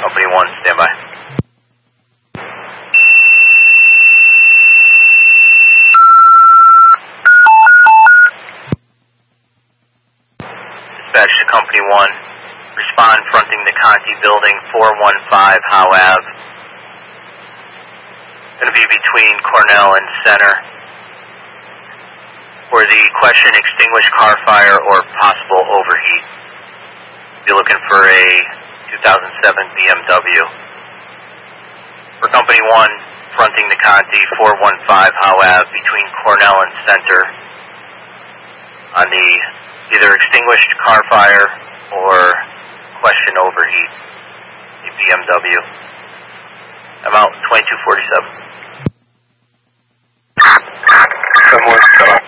Company 1, stand by. Dispatch to Company 1. Respond fronting the Conti building, 415 Howe Ave. Going to be between Cornell and Center. For the question, extinguished car fire or possible overheat. Be looking for a 2007 BMW. For Company 1, fronting the Conti, 415 Howe Ave, between Cornell and Center, on the either extinguished car fire or question overheat, a BMW. I'm out 2247. 717.